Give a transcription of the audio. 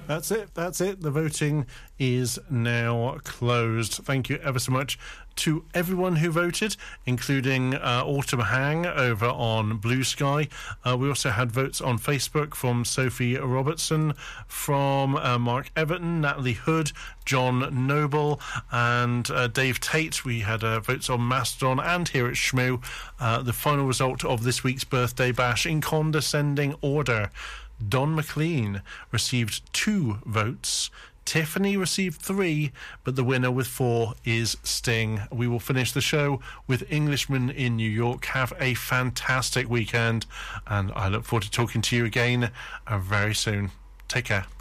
That's it. The voting is now closed. Thank you ever so much to everyone who voted, including Autumn Hang over on Blue Sky. We also had votes on Facebook from Sophie Robertson, from Mark Everton, Natalie Hood, John Noble, and Dave Tate. We had votes on Mastodon and here at Shmoo. The final result of this week's birthday bash in condescending order. Don McLean received 2 votes. Tiffany received 3, but the winner with 4 is Sting. We will finish the show with Englishman in New York. Have a fantastic weekend, and I look forward to talking to you again very soon. Take care.